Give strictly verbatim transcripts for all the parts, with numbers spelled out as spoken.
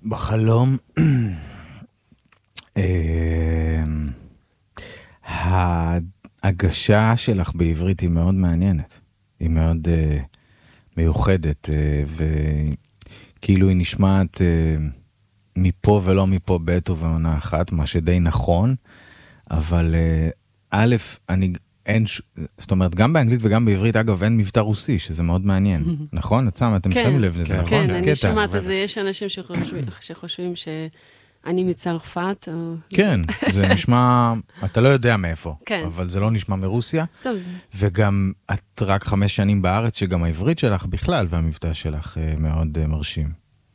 בחלום, ההגשה שלך בעברית היא מאוד מעניינת. היא מאוד מיוחדת, וכאילו היא נשמעת מפה ולא מפה בעת ובעונה אחת, מה שדי נכון, אבל א', אני... אין, זאת אומרת, גם באנגלית וגם בעברית, אגב, אין מבטא רוסי, שזה מאוד מעניין. נכון? את שמה, אתם שמים לב לזה, נכון? כן, אני שומעת את זה, יש אנשים שחושבים שאני מצרפת. כן, זה נשמע, אתה לא יודע מאיפה, אבל זה לא נשמע מרוסיה. וגם את רק חמש שנים בארץ, שגם העברית שלך בכלל, והמבטא שלך מאוד מרשים.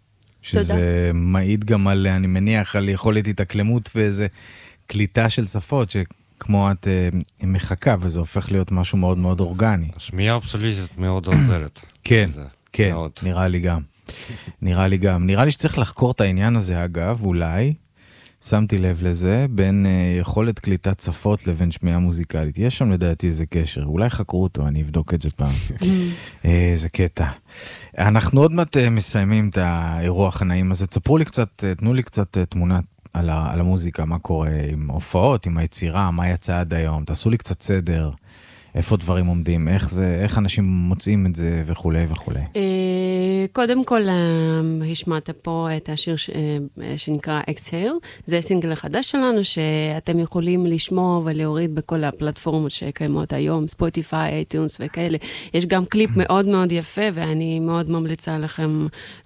שזה מעיד גם על, אני מניח, על יכולת התאקלמות ואיזה קליטה של שפות, ש... כמו את uh, מחכה, וזה הופך להיות משהו מאוד מאוד אורגני. השמיעה אבסולוטית מאוד עוזרת. כן, כן, נראה לי גם. נראה לי גם. נראה לי שצריך לחקור את העניין הזה, אגב, אולי, שמתי לב לזה, בין uh, יכולת קליטת שפות לבין שמיעה מוזיקלית. יש שם לדעתי איזה קשר, אולי חקרו אותו, אני אבדוק את זה פעם. איזה קטע. אנחנו עוד מעט uh, מסיימים את האירוח הנעים הזה. תספרו לי קצת, uh, תנו לי קצת uh, תמונת, על, ה, על המוזיקה, מה קורה עם הופעות, עם היצירה, מה יצא עד היום, תעשו לי קצת סדר, איפה דברים עומדים, איך זה, איך אנשים מוצאים את זה וכו' וכו'. קודם כל, השמעת פה את השיר שנקרא Exhale, זה סינגל החדש שלנו, שאתם יכולים לשמוע ולהוריד בכל הפלטפורמות שקיימות היום, ספוטיפיי, אייטיונס וכאלה. יש גם קליפ מאוד מאוד יפה, ואני מאוד ממליצה לכם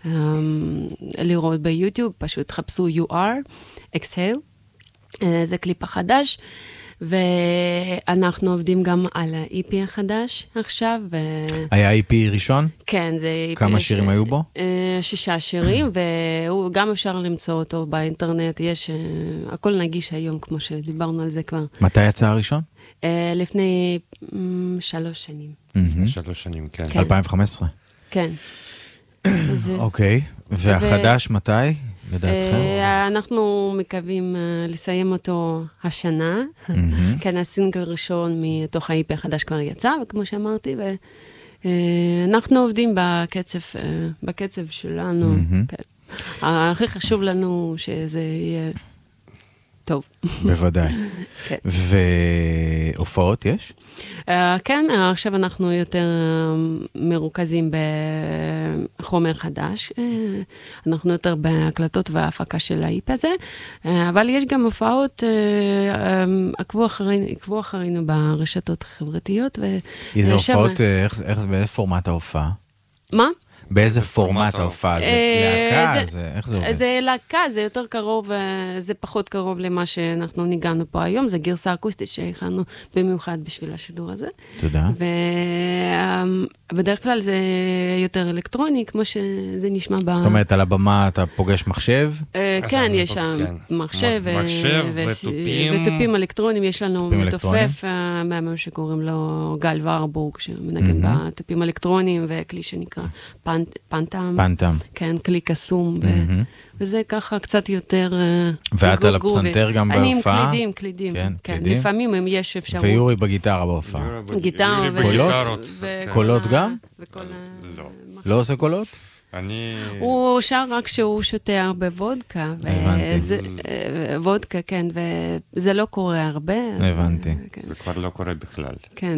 לראות ביוטיוב, פשוט חפשו You Are, Exhale, זה קליפ החדש, ואנחנו עובדים גם על ה-אי פי החדש עכשיו. ו... היה אי פי ראשון? כן, זה אי פי... כמה שירים ש... היו בו? שישה שירים, וגם אפשר למצוא אותו באינטרנט, יש... הכל נגיש היום, כמו שדיברנו על זה כבר. מתי יצא הראשון? לפני שלוש שנים. שלוש שנים, כן. אלפיים וחמש עשרה? כן. אוקיי, והחדש מתי? לדעתכם? אנחנו מקווים לסיים אותו השנה. כן, הסינגל ראשון מתוך ה-אי פי החדש כבר יצא, וכמו שאמרתי, ואנחנו עובדים בקצב שלנו. הכי חשוב לנו שזה יהיה טוב. בוודאי. והופעות יש? כן, עכשיו אנחנו יותר מרוכזים בחומר חדש. אנחנו יותר בהקלטות וההפקה של ה-אי פי הזה, אבל יש גם הופעות, עקבו אחרינו, עקבו אחרינו ברשתות החברתיות. איזה הופעות, איך זה, באיזה פורמט ההופעה? מה? באיזה פורמט ההופעה? זה להקה? איך זה עובד? זה להקה, זה יותר קרוב, זה פחות קרוב למה שאנחנו ניגענו פה היום, זה גרסה אקוסטית שהכנו במיוחד בשביל השידור הזה. תודה. ובדרך כלל זה יותר אלקטרוני, כמו שזה נשמע ב... זאת אומרת, על הבמה אתה פוגש מחשב? כן, יש שם מחשב ותופים אלקטרוניים, יש לנו מתופף, מה שקוראים לו גל ורבורג, שמנגן בתופים אלקטרוניים, וכלי שנקרא פנטם. פנטם. כן, כלי קסום, וזה ככה קצת יותר... ואת על הפסנתר גם בהופעה? אני עם קלידים, קלידים. כן, לפעמים אם יש אפשרות. ויורי בגיטרה בהופעה. גיטרה קולות? קולות גם? לא. לא עושה קולות? אני... הוא שר רק שהוא שותה הרבה וודקה. הבנתי. וודקה, כן, וזה לא קורה הרבה. הבנתי. זה כבר לא קורה בכלל. כן.